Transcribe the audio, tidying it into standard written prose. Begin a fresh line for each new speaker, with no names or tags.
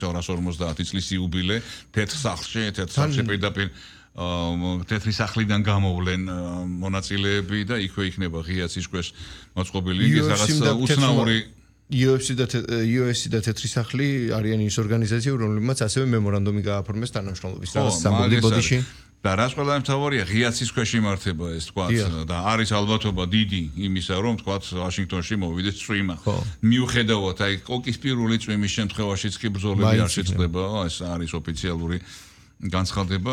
250 წლის იუბილე თეთრ სახლში პირდაპირ თეთრი სახლიდან გამოვლენ მონაწილეები და იქვე იქნება ღია ცისკრის მოწყობილი ის რაღაც უცნაური
UFC და თეთრი სახლი არიან ის ორგანიზაცია რომლებმაც ასევე მემორანდუმი გააფორმეს თანამშრომლობის რაღაც სამბოლოო ბოდიში
და რაც ყველა მთავარია ღია ცისკრეში იმართება ეს თქვა და არის ალბათობა დიდი იმისა რომ თქვა ვაშინგტონში მოვიდეს წვიმა მიუხედავად აი კოკის პირველი წვიმის შემთხვევაშიც კი ბრძოლები არ შეწყდება ეს არის ოფიციალური განცხადება